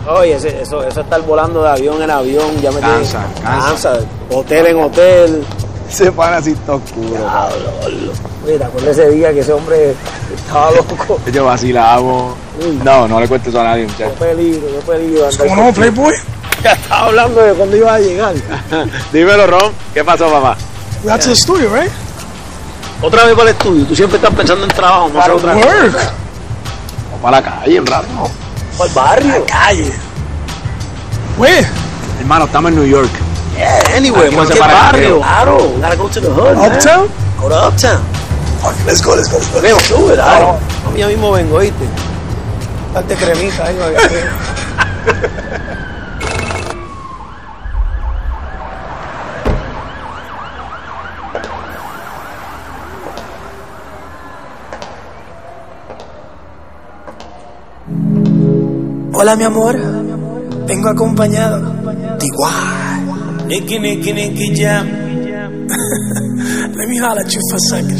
Oye, eso estar volando de avión en avión, ya me cansa. Hotel en hotel. Se pana así todo oscuro. Oye, ¿te acuerdas ese día que ese hombre estaba loco? Yo vacilamos. No le cuentes eso a nadie, muchachos. Qué peligro. ¿Cómo no, Playboy? Ya estaba hablando de cuándo iba a llegar. Dímelo, Ron. ¿Qué pasó, papá? We got to the studio, right? Otra vez para el estudio. Tú siempre estás pensando en trabajo, no hacer otra cosa. Work. Vamos para la calle un rato. Para el barrio. Calle. Where? Hermano, estamos en New York. Yeah, anyway, Aquí no se ¿qué para barrio? el Claro, gotta go to the hood, man. Uptown? Go to Uptown. Fuck, let's go. Veo, sube, dale. A mí ya mismo vengo, ¿oíste? Darte cremita ahí, Hola, mi amor. Vengo acompañado de igual. Nicky jam. Let me holler at you for a second.